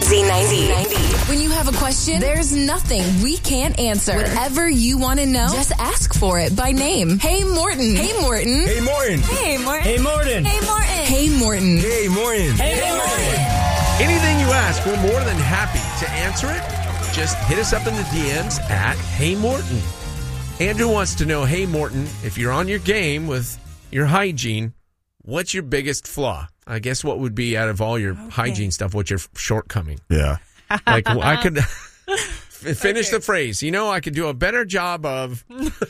Z90. When you have a question, there's nothing we can't answer. Whatever you want to know, just ask for it by name. Hey, Morton. Hey, Morton. Hey, Morton. Hey, Morton. Hey, Morton. Hey, Morton. Hey, Morton. Hey, Morton. Hey, Morton. Anything you ask, we're more than happy to answer it. Just hit us up in the DMs at Hey Morton. Andrew wants to know, hey, Morton, if you're on your game with your hygiene, what's your biggest flaw? I guess what would be out of all your hygiene stuff, what's your shortcoming? Yeah. Like, I could finish the phrase. You know, I could do a better job of.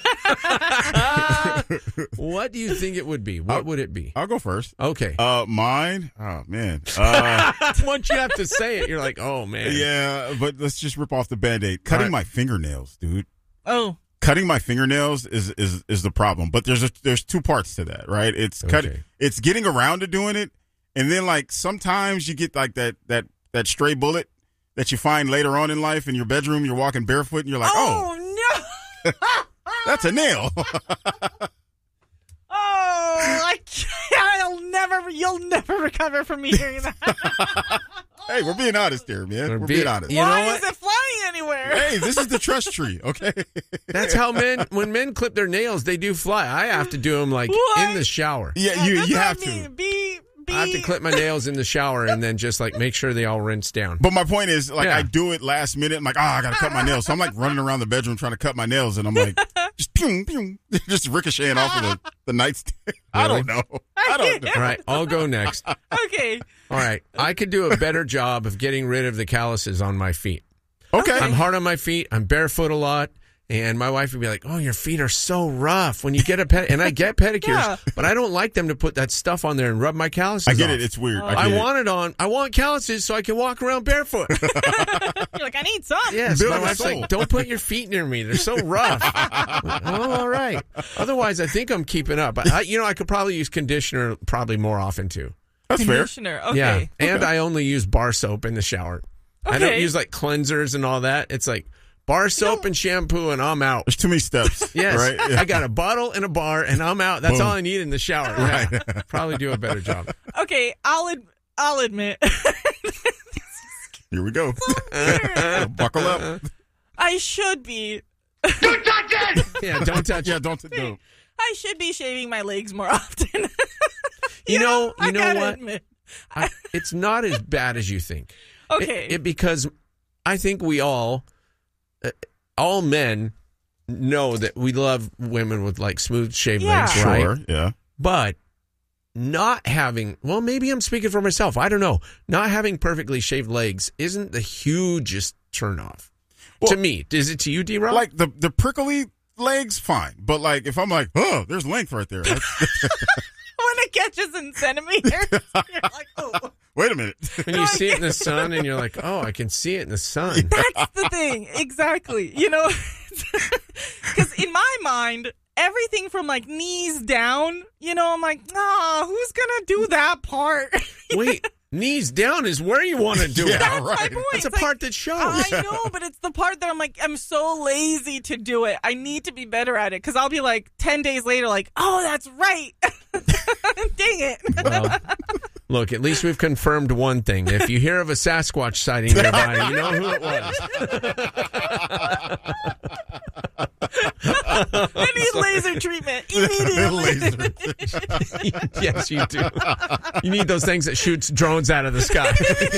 What do you think it would be? What would it be? I'll go first. Okay. Mine? Oh, man. Once you have to say it, you're like, oh, man. Yeah, but let's just rip off the Band-Aid. Cutting my fingernails, dude. Oh. Cutting my fingernails is the problem. But there's two parts to that, right? It's it's getting around to doing it, and then like sometimes you get like that stray bullet that you find later on in life in your bedroom. You're walking barefoot, and you're like, oh no, that's a nail. You'll never recover from me hearing that. Hey, we're being honest here, man. We're being honest. Why is it flying anywhere? Hey, this is the trust tree, okay? That's how when men clip their nails, they do fly. I have to do them like in the shower. Yeah, you have to. I have to clip my nails in the shower and then just like make sure they all rinse down. But my point is, like, I do it last minute. I'm like, I got to cut my nails. So I'm like running around the bedroom trying to cut my nails. And I'm like, just pew, pew, just ricocheting off of the nightstand. Really? I don't know. All right, I'll go next. Okay. All right. I could do a better job of getting rid of the calluses on my feet. Okay. I'm hard on my feet. I'm barefoot a lot. And my wife would be like, oh, your feet are so rough when you get a pet. And I get pedicures, but I don't like them to put that stuff on there and rub my calluses I get off. it. It's weird. I want it on. I want calluses so I can walk around barefoot. You're like, I need some. Yes, my wife's like, don't put your feet near me. They're so rough. Like, oh, all right. Otherwise, I think I'm keeping up. I could probably use conditioner probably more often, too. That's fair. Conditioner, okay. Yeah, and I only use bar soap in the shower. Okay. I don't use like cleansers and all that. It's like bar soap and shampoo and I'm out. There's too many steps. Yes. Right? Yeah. I got a bottle and a bar and I'm out. That's all I need in the shower. Right. Yeah. Probably do a better job. Okay, I'll admit. Here we go. Buckle up. I should be. Don't touch it! Yeah, don't touch it. Yeah, don't. I should be shaving my legs more often. You know I gotta what? admit. It's not as bad as you think. Okay. Because I think we all men know that we love women with like smooth shaved legs, right? Sure, yeah. But not having, well, maybe I'm speaking for myself. I don't know. Not having perfectly shaved legs isn't the hugest turnoff. Well, to me. Is it to you, D-Rob? Like the prickly legs, fine. But like if I'm like, oh, there's length right there. When it catches in centimeters, you're like, oh. Wait a minute. When you see it in the sun and you're like, oh, I can see it in the sun. That's the thing. Exactly. You know, because in my mind, everything from like knees down, you know, I'm like, who's going to do that part? Wait, knees down is where you want to do it. That's right. my point. It's a like, part that shows. I know, but it's the part that I'm like, I'm so lazy to do it. I need to be better at it because I'll be like 10 days later, like, oh, that's right. Dang it. Well, look, at least we've confirmed one thing. If you hear of a Sasquatch sighting nearby, you know who it was. I need laser treatment immediately. Yes, you do. You need those things that shoots drones out of the sky.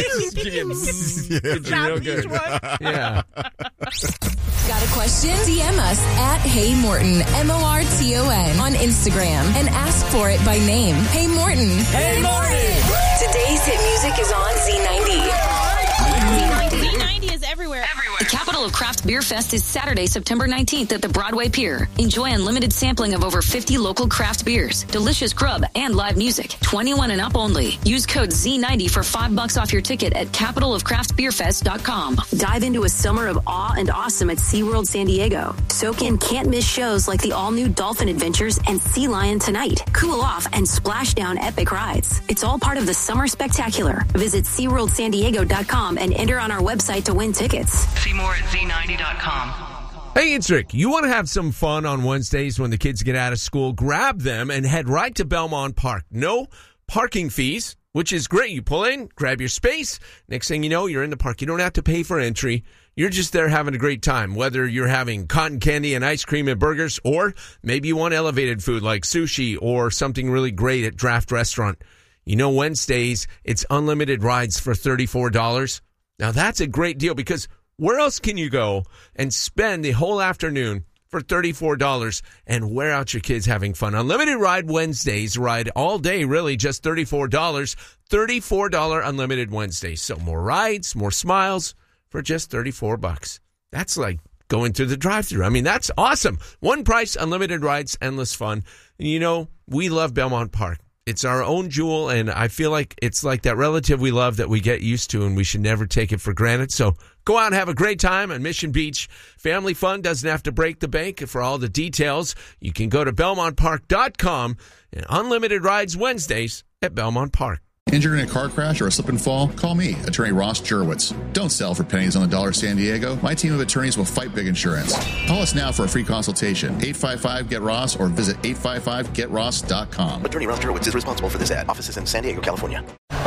Yeah. Got a question? DM us at Hey Morton, MORTON on Instagram and ask for it by name. Hey Morton. Hey Morton. Today's hit music is on Z90. Z90 is everywhere. The Capital of Craft Beer Fest is Saturday, September 19th at the Broadway Pier. Enjoy unlimited sampling of over 50 local craft beers, delicious grub, and live music. 21 and up only. Use code Z90 for $5 off your ticket at capitalofcraftbeerfest.com. Dive into a summer of awe and awesome at SeaWorld San Diego. Soak in can't-miss shows like the all-new Dolphin Adventures and Sea Lion Tonight. Cool off and splash down epic rides. It's all part of the Summer Spectacular. Visit SeaWorldSanDiego.com and enter on our website to win tickets. See more at Z90.com. Hey, it's Rick. You want to have some fun on Wednesdays when the kids get out of school? Grab them and head right to Belmont Park. No parking fees, which is great. You pull in, grab your space. Next thing you know, you're in the park. You don't have to pay for entry. You're just there having a great time, whether you're having cotton candy and ice cream and burgers, or maybe you want elevated food like sushi or something really great at Draft Restaurant. You know, Wednesdays, it's unlimited rides for $34. Now, that's a great deal, because where else can you go and spend the whole afternoon for $34 and wear out your kids having fun? Unlimited Ride Wednesdays, ride all day, really, just $34. $34 Unlimited Wednesdays. So more rides, more smiles for just $34. That's like going through the drive-thru. I mean, that's awesome. One price, unlimited rides, endless fun. And you know, we love Belmont Park. It's our own jewel, and I feel like it's like that relative we love that we get used to, and we should never take it for granted. So go out and have a great time on Mission Beach. Family fun doesn't have to break the bank. For all the details, you can go to BelmontPark.com. And unlimited rides Wednesdays at Belmont Park. Injured in a car crash or a slip and fall? Call me, Attorney Ross Jurwitz. Don't sell for pennies on the dollar, San Diego. My team of attorneys will fight big insurance. Call us now for a free consultation. 855-GET-ROSS or visit 855GetRoss.com. Attorney Ross Jurwitz is responsible for this ad. Office is in San Diego, California.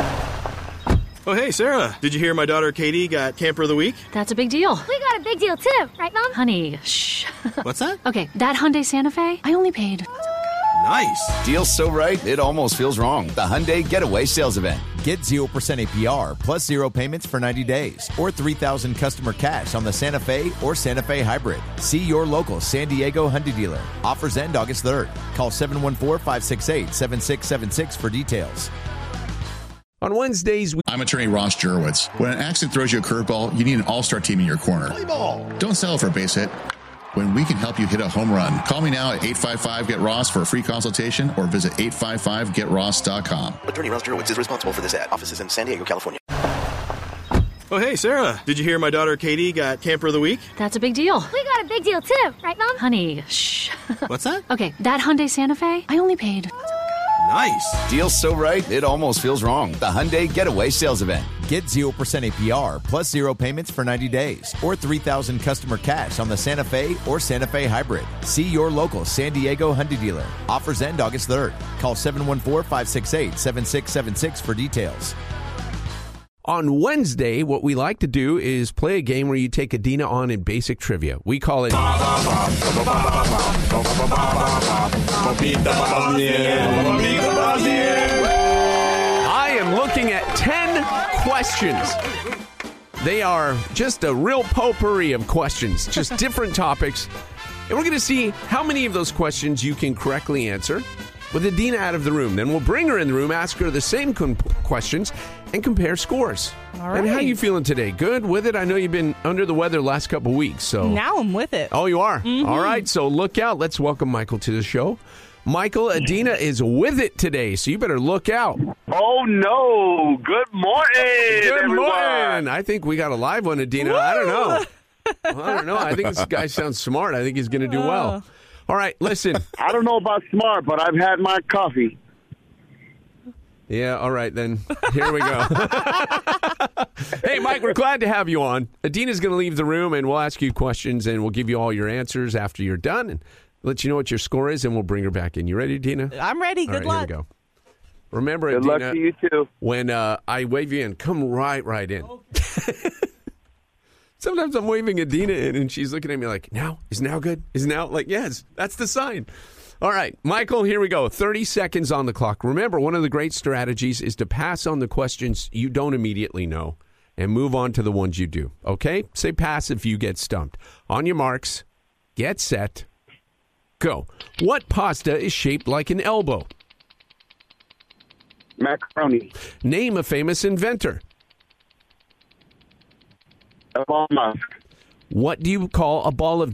Oh, hey, Sarah. Did you hear my daughter Katie got Camper of the Week? That's a big deal. We got a big deal, too. Right, Mom? Honey, shh. What's that? Okay, that Hyundai Santa Fe, I only paid... Nice. Deal's so right, it almost feels wrong. The Hyundai Getaway Sales Event. Get 0% APR plus 0 payments for 90 days or $3,000 customer cash on the Santa Fe or Santa Fe Hybrid. See your local San Diego Hyundai dealer. Offers end August 3rd. Call 714-568-7676 for details. On Wednesdays, I'm Attorney Ross Jurwitz. When an accident throws you a curveball, you need an all-star team in your corner. Don't settle for a base hit when we can help you hit a home run. Call me now at 855-GET-ROSS for a free consultation or visit 855GetRoss.com. Attorney Ross Jurwitz is responsible for this ad. Office is in San Diego, California. Oh, hey, Sarah. Did you hear my daughter Katie got Camper of the Week? That's a big deal. We got a big deal, too. Right, Mom? Honey, shh. What's that? Okay, that Hyundai Santa Fe, I only paid... Nice. Deal's so right, it almost feels wrong. The Hyundai Getaway Sales Event. Get 0% APR plus 0 payments for 90 days or $3,000 customer cash on the Santa Fe or Santa Fe Hybrid. See your local San Diego Hyundai dealer. Offers end August 3rd. Call 714-568-7676 for details. On Wednesday, what we like to do is play a game where you take Adina on in basic trivia. We call it... I am looking at 10 questions. They are just a real potpourri of questions, just different topics. And we're going to see how many of those questions you can correctly answer with Adina out of the room. Then we'll bring her in the room, ask her the same questions, and compare scores. All right. And how you feeling today? Good with it? I know you've been under the weather the last couple of weeks. So now I'm with it. Oh, you are? Mm-hmm. All right, so look out. Let's welcome Michael to the show. Michael, Adina is with it today, so you better look out. Oh, no. Good morning, Good everyone. morning. I think we got a live one, Adina. Woo! I don't know. I think this guy sounds smart. I think he's going to do well. All right, listen. I don't know about smart, but I've had my coffee. Yeah, all right, then. Here we go. Hey, Mike, we're glad to have you on. Adina's going to leave the room, and we'll ask you questions, and we'll give you all your answers after you're done, and let you know what your score is, and we'll bring her back in. You ready, Adina? I'm ready. Good luck. Here we go. Remember, Good Adina, luck to you, too. when I wave you in, come right in. Okay. Sometimes I'm waving Adina in, and she's looking at me like, now? Is now good? Is now? Like, yes, that's the sign. All right, Michael, here we go. 30 seconds on the clock. Remember, one of the great strategies is to pass on the questions you don't immediately know and move on to the ones you do. Okay? Say pass if you get stumped. On your marks, get set, go. What pasta is shaped like an elbow? Macaroni. Name a famous inventor. Elon Musk. What do you call a ball of